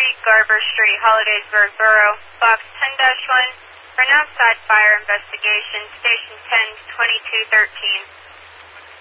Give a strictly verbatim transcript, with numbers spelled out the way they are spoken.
Street, Garber Street, Hollidaysburg Borough, Box ten dash one, for an outside fire investigation, Station ten, twenty-two thirteen.